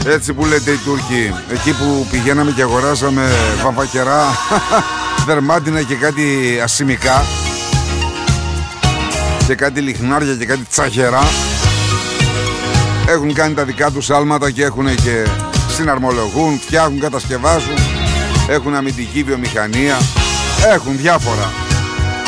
Έτσι που λέτε οι Τούρκοι. Εκεί που πηγαίναμε και αγοράζαμε βαμβακερά, δερμάτινα και κάτι ασημικά και κάτι λιχνάρια και κάτι τσαχερά. Έχουν κάνει τα δικά τους άλματα και έχουν και συναρμολογούν, φτιάχνουν, κατασκευάζουν. Έχουν αμυντική βιομηχανία. Έχουν διάφορα.